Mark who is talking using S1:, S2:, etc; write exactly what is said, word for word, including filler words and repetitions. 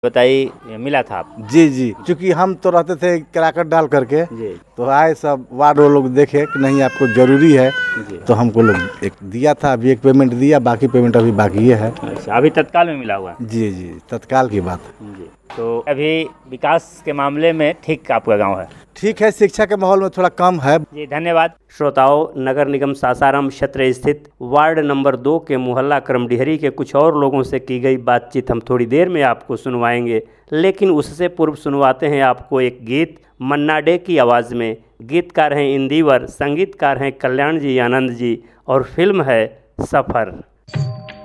S1: बताइए, ये मिला था आप?
S2: जी जी, क्योंकि हम तो रहते थे कराकट डाल करके,
S1: जी
S2: तो आए सब वार्ड वो लोग देखे कि नहीं आपको ज़रूरी है,
S1: जी।
S2: तो हमको लोग एक दिया था, अभी एक पेमेंट दिया, बाकी पेमेंट अभी बाकी है।
S1: अच्छा, अभी तत्काल में मिला हुआ है?
S2: जी जी, तत्काल की बात है।
S1: जी, तो अभी विकास के मामले में ठीक आपका गांव है?
S2: ठीक है, शिक्षा के माहौल में थोड़ा कम है।
S1: जी धन्यवाद। श्रोताओं, नगर निगम सासाराम क्षेत्र स्थित वार्ड नंबर दो के मोहल्ला करमडिहरी के कुछ और लोगों से की गई बातचीत हम थोड़ी देर में आपको सुनवाएंगे, लेकिन उससे पूर्व सुनवाते हैं आपको एक गीत मन्ना डे की आवाज़ में। गीतकार हैं इंदिवर, संगीतकार हैं कल्याण जी आनंद जी, और फिल्म है सफ़र।